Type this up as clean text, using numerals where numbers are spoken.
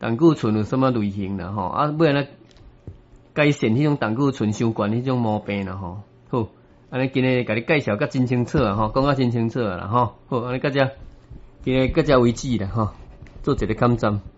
胆固醇有什么类型啦吼，啊，要安尼改善迄种胆固醇伤悬迄种毛病啦吼。好，安尼今日甲你介绍甲真清楚啊吼，讲甲真清楚啦吼。好，安尼到这，今日到这为止啦吼，做一个检查。